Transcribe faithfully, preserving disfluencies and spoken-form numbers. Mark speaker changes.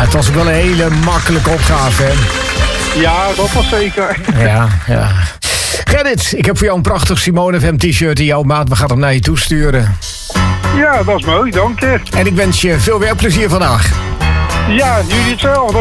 Speaker 1: het was ook wel een hele makkelijke opgave, hè?
Speaker 2: Ja, dat was zeker.
Speaker 1: Ja, ja. Gerrit, ik heb voor jou een prachtig Simone F M t-shirt in jouw maat. We gaan hem naar je toesturen.
Speaker 2: Ja, dat is mooi, dank je.
Speaker 1: En ik wens je veel werkplezier vandaag.
Speaker 2: Ja, jullie hetzelfde.